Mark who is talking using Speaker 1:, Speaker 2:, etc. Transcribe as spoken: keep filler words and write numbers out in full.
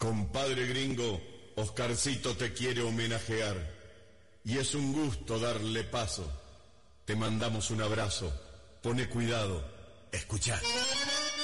Speaker 1: Compadre gringo, Oscarcito te quiere homenajear y es un gusto darle paso. Te mandamos un abrazo, pone cuidado, escuchá.